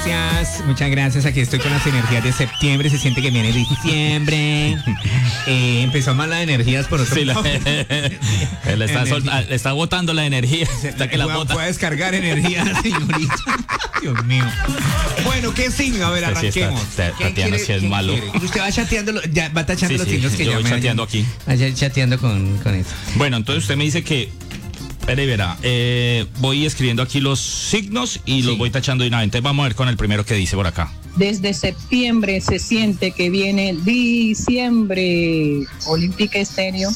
Muchas gracias. Aquí estoy con las energías de septiembre. Se siente que viene diciembre. Empezó mal las energías por otro lado. Le está botando la energía. Está que la bota. Puede descargar energía, señorita. Dios mío. Bueno, ¿qué signo? A ver, arranquemos. Tatiana, si es malo. Usted va chateando, ya va tachando los signos que yo voy chateando aquí. Vaya chateando con eso. Bueno, entonces usted me dice que. Espere, verá. Voy escribiendo aquí los signos y los voy tachando de una vez. Entonces vamos a ver con el primero que dice por acá. Desde septiembre se siente que viene diciembre. Olímpica Estéreo.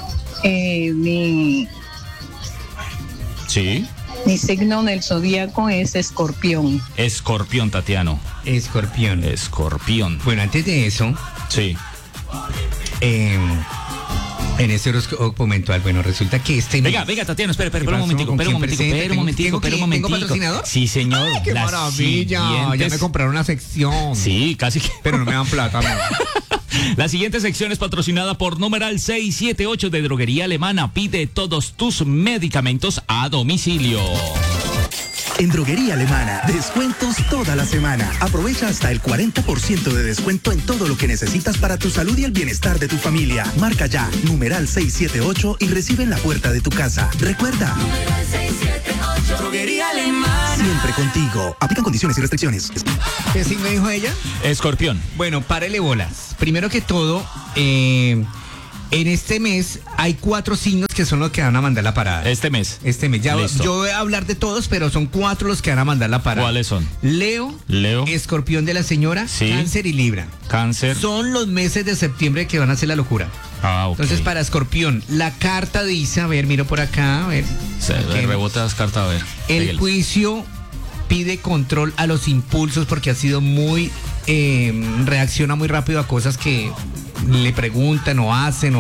Sí. Mi signo en el zodíaco es Escorpión. Escorpión, Tatiano. Escorpión. Bueno, antes de eso. Sí. En este horóscopo mensual, bueno, resulta que Venga, Tatiana, espera un momentico. ¿Tengo patrocinador? Sí, señor. ¡Ay, qué maravilla! Ya me compraron una sección. Sí, casi que. Pero no me dan plata, ¿no? La siguiente sección es patrocinada por numeral 678 de Droguería Alemana. Pide todos tus medicamentos a domicilio. En Droguería Alemana, descuentos toda la semana. Aprovecha hasta el 40% de descuento en todo lo que necesitas para tu salud y el bienestar de tu familia. Marca ya, numeral 678 y recibe en la puerta de tu casa. Recuerda. Numeral 678. Droguería Alemana. Siempre contigo. Aplican condiciones y restricciones. ¿Qué signo dijo ella? Escorpión. Bueno, párele bolas. Primero que todo, en este mes hay 4 signos que son los que van a mandar la parada. Este mes. Ya, yo voy a hablar de todos, pero son 4 los que van a mandar la parada. ¿Cuáles son? Leo. Escorpión de la señora. Sí. Cáncer y Libra. Cáncer. Son los meses de septiembre que van a hacer la locura. Ok. Entonces, para Escorpión, la carta dice, a ver, miro por acá, a ver. Rebota las cartas, a ver. El juicio pide control a los impulsos porque ha sido muy... reacciona muy rápido a cosas que le preguntan o hacen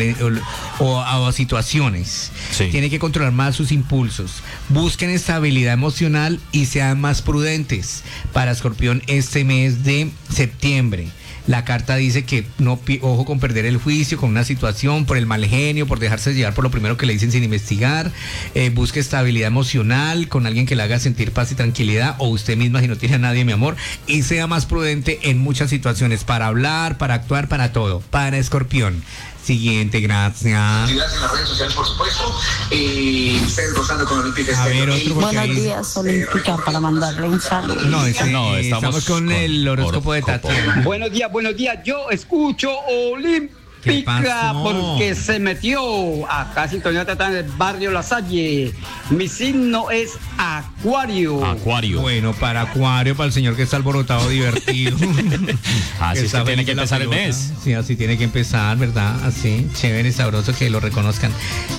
o a situaciones. Sí. Tiene que controlar más sus impulsos. Busquen estabilidad emocional y sean más prudentes para Escorpión este mes de septiembre. La carta dice que ojo con perder el juicio con una situación, por el mal genio, por dejarse llevar por lo primero que le dicen sin investigar. Busque estabilidad emocional con alguien que le haga sentir paz y tranquilidad, o usted misma si no tiene a nadie, mi amor, y sea más prudente en muchas situaciones, para hablar, para actuar, para todo. Para Escorpión. Siguiente, gracias. En las redes sociales, por supuesto. Ustedes gozando con Olímpica Estéreo. Buenos días, Olímpica, para mandarle un saludo. No, estamos con el horóscopo de Tatiana. Buenos días. Yo escucho Olímpica porque se metió acá sintonía en el barrio La Salle. Mi signo es Acuario. Bueno, para Acuario, para el señor que está alborotado, divertido. Así es que tiene que empezar el mes. Sí, así tiene que empezar, ¿verdad? Así, chévere, sabroso, que lo reconozcan.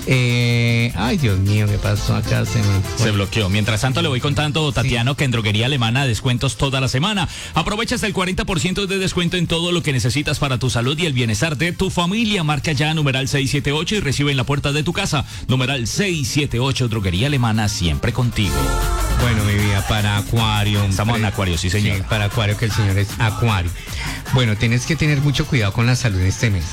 Ay, Dios mío, ¿qué pasó acá? Se bloqueó. Mientras tanto, le voy contando, Tatiano, que en Droguería Alemana descuentos toda la semana. Aprovecha hasta el 40% de descuento en todo lo que necesitas para tu salud y el bienestar de tu familia. Marca ya numeral 678 y recibe en la puerta de tu casa. Numeral 678, Droguería Alemana, siempre contigo. Bueno, mi vida, para Acuario. Estamos en Acuario, sí, señor. Sí, para Acuario, que el señor es Acuario. Bueno, tienes que tener mucho cuidado con la salud este mes.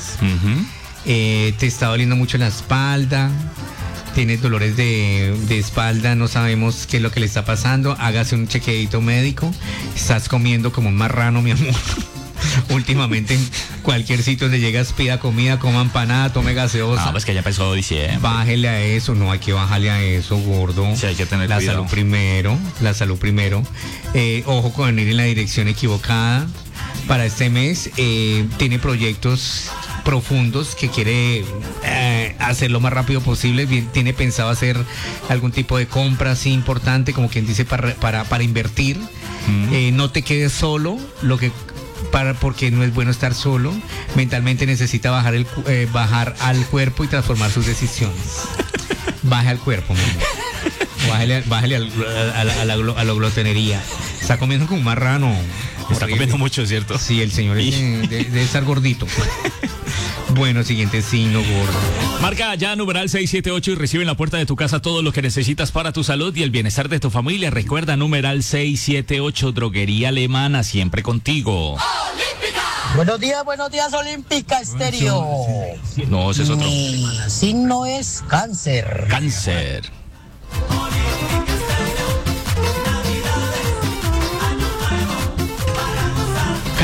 Te está doliendo mucho la espalda. Tienes dolores de espalda, no sabemos qué es lo que le está pasando. Hágase un chequeadito médico. Estás comiendo como un marrano, mi amor. Últimamente en cualquier sitio donde llegas, pida comida, coma empanada, tome gaseosa. Pues que ya empezó diciembre. Bájele a eso, no hay que bajarle a eso, gordo. Sí, hay que tener cuidado. La salud primero. Ojo con ir en la dirección equivocada. Para este mes tiene proyectos profundos que quiere hacer lo más rápido posible. Tiene pensado hacer algún tipo de compra así importante, como quien dice, para invertir. No te quedes solo, porque no es bueno estar solo. Mentalmente necesita bajar al cuerpo y transformar sus decisiones. Baje al cuerpo, mi amor. Bájale a la glotonería. Está comiendo como un marrano. Está comiendo mucho, ¿cierto? Sí, el señor debe estar gordito. Bueno, siguiente signo, gordo. Marca ya numeral 678 y recibe en la puerta de tu casa todo lo que necesitas para tu salud y el bienestar de tu familia. Recuerda, numeral 678, Droguería Alemana, siempre contigo. Buenos días, Olímpica Estéreo. No, ese es otro. Mi signo es Cáncer.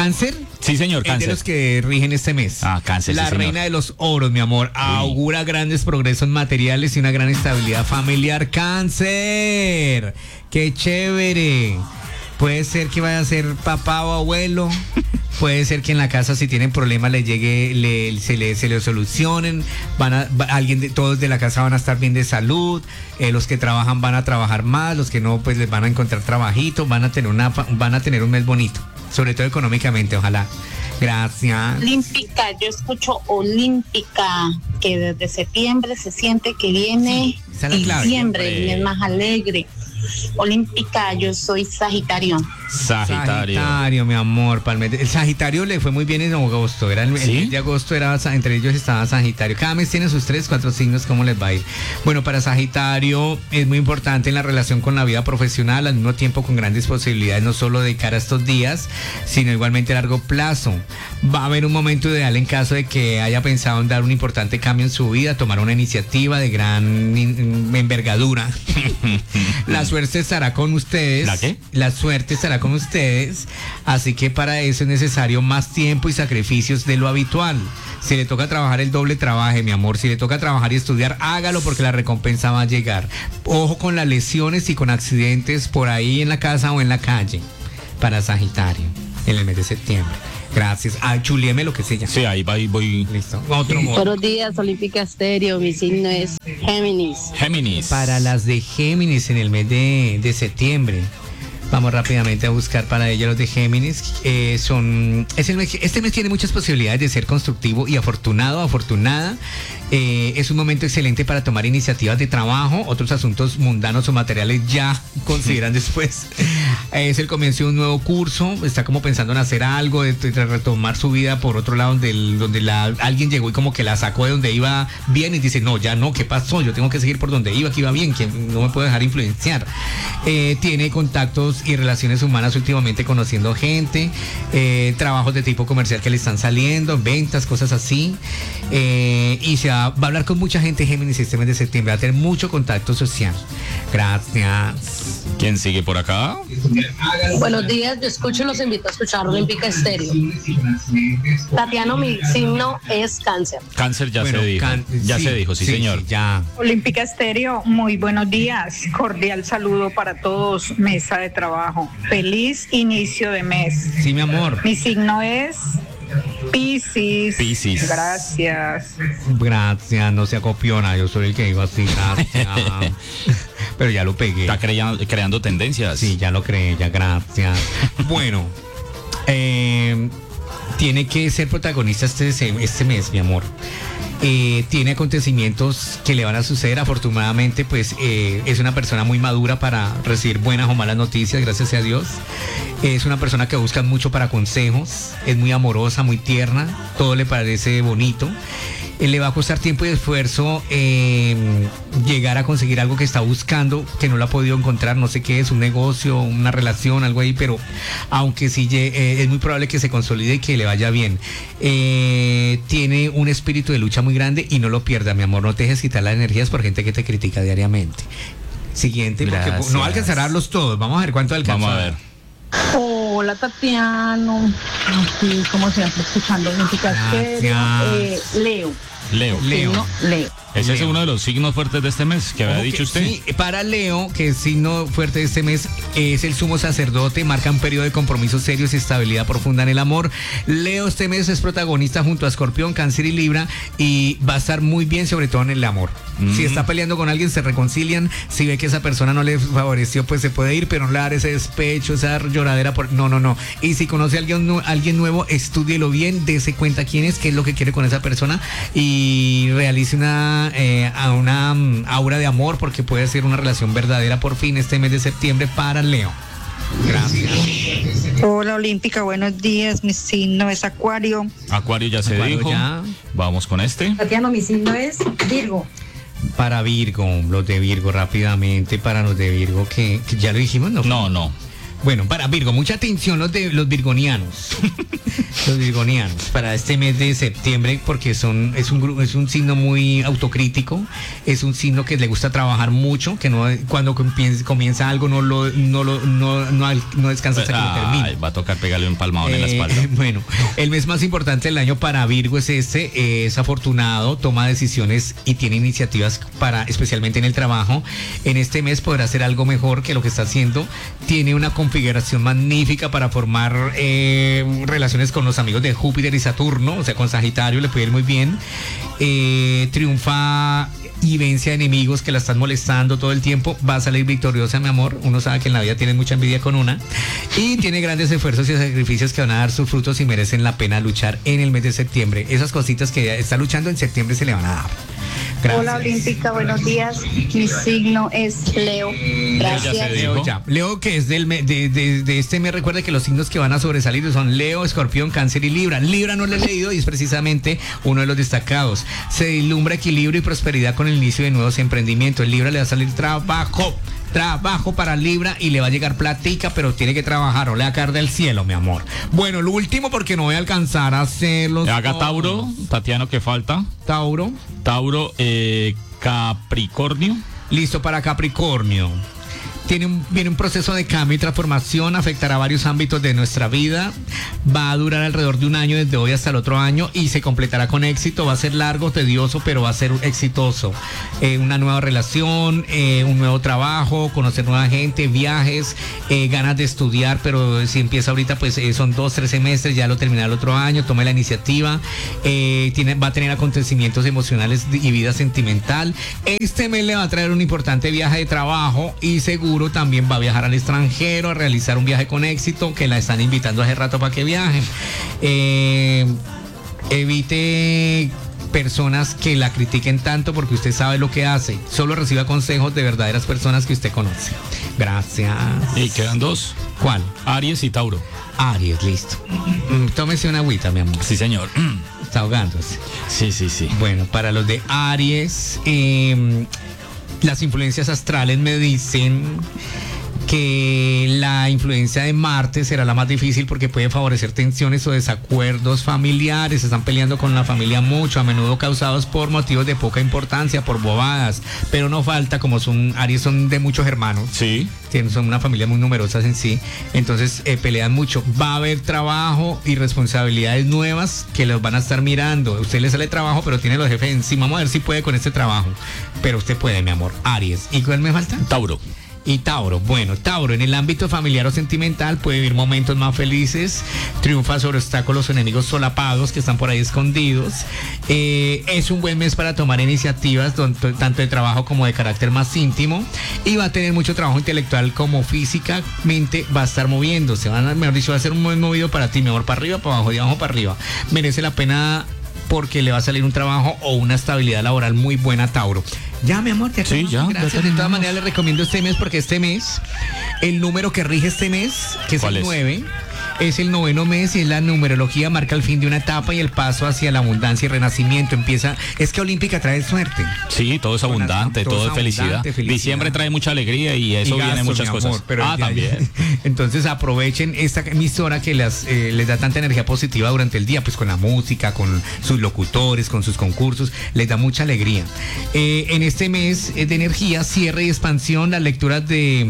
¿Cáncer? Sí, señor, Es cáncer. de los que rigen este mes. Cáncer, La sí, señor. reina de los oros, mi amor, augura grandes progresos materiales y una gran estabilidad familiar. Cáncer, qué chévere. Puede ser que vaya a ser papá o abuelo. Puede ser que en la casa, si tienen problemas, le llegue, se le solucionen. Todos de la casa van a estar bien de salud. Los que trabajan van a trabajar más. Los que no, pues les van a encontrar trabajito. Van a tener un mes bonito. Sobre todo económicamente, ojalá. Gracias. Olímpica, yo escucho Olímpica, que desde septiembre se siente que viene esa es la clave. diciembre, el mes más alegre. Olímpica, yo soy Sagitario. Sagitario, mi amor. El Sagitario le fue muy bien en agosto. Era el mes de agosto, entre ellos estaba Sagitario. Cada mes tiene sus 3, 4 signos, ¿cómo les va a ir? Bueno, para Sagitario es muy importante en la relación con la vida profesional, al mismo tiempo con grandes posibilidades, no solo de cara a estos días, sino igualmente a largo plazo. Va a haber un momento ideal en caso de que haya pensado en dar un importante cambio en su vida, tomar una iniciativa de gran envergadura. La suerte estará con ustedes. ¿La qué? La suerte estará con ustedes, así que para eso es necesario más tiempo y sacrificios de lo habitual. Si le toca trabajar el doble, trabaje, mi amor. Si le toca trabajar y estudiar, hágalo porque la recompensa va a llegar. Ojo con las lesiones y con accidentes por ahí en la casa o en la calle. Para Sagitario, en el mes de septiembre. Gracias. Chulieme lo que se llama. Sí, ahí voy. Listo. Otro modo. Buenos días, Olímpica Estéreo. Mi signo es Géminis. Géminis. Para las de Géminis en el mes de septiembre. Vamos rápidamente a buscar para ella los de Géminis. Este mes tiene muchas posibilidades de ser constructivo y afortunada. Es un momento excelente para tomar iniciativas de trabajo. Otros asuntos mundanos o materiales ya consideran después. Es el comienzo de un nuevo curso. Está como pensando en hacer algo, de retomar su vida por otro lado, donde alguien llegó y como que la sacó de donde iba bien y dice, no, ya no, ¿qué pasó? Yo tengo que seguir por donde iba, que iba bien, que no me puedo dejar influenciar. Tiene contactos y relaciones humanas últimamente, conociendo gente, trabajos de tipo comercial que le están saliendo, ventas, cosas así. Y va a hablar con mucha gente Géminis este mes de septiembre, va a tener mucho contacto social. Gracias. ¿Quién sigue por acá? Buenos días, yo escucho y los invito a escuchar Olímpica Estéreo. Tatiano, mi signo es Cáncer. Cáncer ya se dijo. Se dijo, sí, señor. Sí, ya. Olímpica Estéreo, muy buenos días. Cordial saludo para todos, mesa de trabajo. Feliz inicio de mes. Sí, mi amor. Mi signo es Piscis. Piscis. Gracias. Gracias, no sea copiona, yo soy el que iba así, gracias. Pero ya lo pegué. Está creando tendencias. Sí, ya lo creé, ya, gracias. Bueno, tiene que ser protagonista este mes, mi amor. Tiene acontecimientos que le van a suceder. Afortunadamente, pues es una persona muy madura para recibir buenas o malas noticias, gracias a Dios. Es una persona que busca mucho para consejos, es muy amorosa, muy tierna, todo le parece bonito. Le va a costar tiempo y esfuerzo llegar a conseguir algo que está buscando, que no lo ha podido encontrar, no sé qué es, un negocio, una relación, algo ahí, pero aunque sí es muy probable que se consolide y que le vaya bien. Tiene un espíritu de lucha muy grande y no lo pierda, mi amor, no te dejes quitar las energías por gente que te critica diariamente. Siguiente, porque no alcanzará a darlos todos, vamos a ver cuánto alcanza. Vamos a ver. Hola, Tatiano. Aquí, como siempre, escuchando Olímpica Estéreo. Leo. Leo. Leo. Ese es uno de los signos fuertes de este mes que había dicho usted. Sí, para Leo, que es signo fuerte de este mes, es el sumo sacerdote, marca un periodo de compromisos serios y estabilidad profunda en el amor. Leo este mes es protagonista junto a Escorpión, Cáncer y Libra y va a estar muy bien, sobre todo en el amor. Si está peleando con alguien, se reconcilian. Si ve que esa persona no le favoreció, pues se puede ir, pero no le dar ese despecho, esa lloradera. No. Y si conoce a alguien nuevo, estúdielo bien, dése cuenta quién es, qué es lo que quiere con esa persona y realice una aura de amor, porque puede ser una relación verdadera por fin este mes de septiembre para Leo. Gracias. Hola, Olímpica, buenos días. Mi signo es Acuario. Acuario ya se dijo. Ya. Vamos con este. Tatiano, mi signo es Virgo. Para Virgo, los de Virgo rápidamente, para los de Virgo que ya lo dijimos, ¿no? No. Bueno, para Virgo, mucha atención los virgonianos. Los virgonianos para este mes de septiembre, porque es un signo muy autocrítico, es un signo que le gusta trabajar mucho, que no cuando comienza algo no descansa hasta que lo termine. Va a tocar pegarle un palmadón en la espalda. Bueno, el mes más importante del año para Virgo es es afortunado, toma decisiones y tiene iniciativas especialmente en el trabajo. En este mes podrá hacer algo mejor que lo que está haciendo. Tiene una configuración magnífica para formar relaciones con los amigos de Júpiter y Saturno, o sea, con Sagitario le puede ir muy bien. Triunfa y vence a enemigos que la están molestando todo el tiempo. Va a salir victoriosa, mi amor. Uno sabe que en la vida tiene mucha envidia con una. Y tiene grandes esfuerzos y sacrificios que van a dar sus frutos y merecen la pena luchar en el mes de septiembre. Esas cositas que está luchando en septiembre se le van a dar. Gracias. Hola Olímpica, buenos días. Mi signo es Leo. Gracias. Leo, que es de este mes, recuerde que los signos que van a sobresalir son Leo, Escorpión, Cáncer y Libra. Libra no lo he leído y es precisamente uno de los destacados. Se vislumbra equilibrio y prosperidad con el inicio de nuevos emprendimientos. El Libra le va a salir trabajo para Libra y le va a llegar platica, pero tiene que trabajar o le va a caer del cielo, mi amor. Bueno, lo último, porque no voy a alcanzar a hacerlo. Haga Tauro, Tatiano, ¿qué falta? Tauro, Capricornio. Listo para Capricornio. Viene un proceso de cambio y transformación, afectará varios ámbitos de nuestra vida, va a durar alrededor de un año desde hoy hasta el otro año y se completará con éxito. Va a ser largo, tedioso, pero va a ser exitoso. Una nueva relación, un nuevo trabajo, conocer nueva gente, viajes, ganas de estudiar, pero si empieza ahorita pues son 2-3 semestres, ya lo terminará el otro año. Tome la iniciativa, va a tener acontecimientos emocionales y vida sentimental. Este mes le va a traer un importante viaje de trabajo y seguro también va a viajar al extranjero, a realizar un viaje con éxito, que la están invitando hace rato para que viajen. Evite personas que la critiquen tanto porque usted sabe lo que hace. Solo reciba consejos de verdaderas personas que usted conoce. Gracias. Y quedan dos. ¿Cuál? Aries y Tauro. Aries, listo. Tómese una agüita, mi amor. Sí, señor. Está ahogándose. Sí. Bueno, para los de Aries, las influencias astrales me dicen que la influencia de Marte será la más difícil porque puede favorecer tensiones o desacuerdos familiares. Se están peleando con la familia mucho, a menudo causados por motivos de poca importancia, por bobadas, pero no falta, como Aries son de muchos hermanos. Sí. Son una familia muy numerosa en sí, entonces pelean mucho. Va a haber trabajo y responsabilidades nuevas que los van a estar mirando. Usted le sale trabajo, pero tiene los jefes encima. Vamos a ver si puede con este trabajo, pero usted puede, mi amor. Aries. ¿Y cuál me falta? Tauro. Y Tauro, bueno, Tauro en el ámbito familiar o sentimental puede vivir momentos más felices, triunfa sobre obstáculos o enemigos solapados que están por ahí escondidos. Es un buen mes para tomar iniciativas tanto de trabajo como de carácter más íntimo, y va a tener mucho trabajo intelectual como físicamente va a estar moviéndose. Mejor dicho, va a ser un buen movido para ti, mi amor, para arriba, para abajo, de abajo para arriba. Merece la pena porque le va a salir un trabajo o una estabilidad laboral muy buena a Tauro. Ya, mi amor, te sí, ya. Gracias. De todas maneras, le recomiendo este mes porque este mes, el número que rige este mes, que es el 9, es el 9º mes y es la numerología, marca el fin de una etapa y el paso hacia la abundancia y renacimiento. Es que Olímpica trae suerte. Sí, todo es abundante, todo es felicidad. Diciembre trae mucha alegría y eso viene muchas cosas. Pero también. Entonces aprovechen esta emisora que les da tanta energía positiva durante el día, pues con la música, con sus locutores, con sus concursos, les da mucha alegría. En este mes de energía, cierre y expansión, las lecturas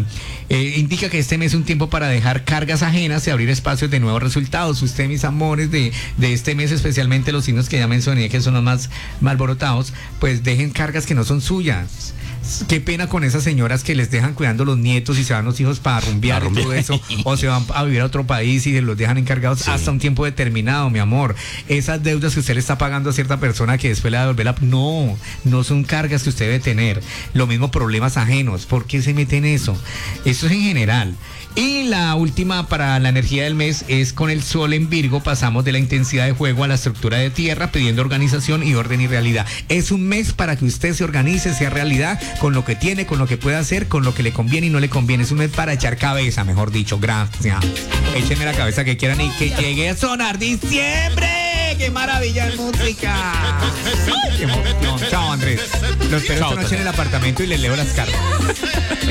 indica que este mes es un tiempo para dejar cargas ajenas y abrir espacios de nuevos resultados. Usted, mis amores, de este mes, especialmente los signos que ya mencioné, que son los más alborotados, pues dejen cargas que no son suyas. Qué pena con esas señoras que les dejan cuidando los nietos y se van los hijos para rumbear y todo eso, o se van a vivir a otro país y los dejan encargados hasta un tiempo determinado, mi amor. Esas deudas que usted le está pagando a cierta persona que después le va a devolver no son cargas que usted debe tener. Lo mismo problemas ajenos. ¿Por qué se mete en eso? Eso es en general. Y la última para la energía del mes es con el Sol en Virgo. Pasamos de la intensidad de juego a la estructura de tierra, pidiendo organización y orden y realidad. Es un mes para que usted se organice, sea realidad con lo que tiene, con lo que puede hacer, con lo que le conviene y no le conviene. Es un mes para echar cabeza, mejor dicho. Gracias. Échenme la cabeza que quieran y que llegue a sonar diciembre. ¡Qué maravilla de música! ¡Ay, qué emoción! Chao, Andrés. Lo espero esta noche en el apartamento y les leo las cartas.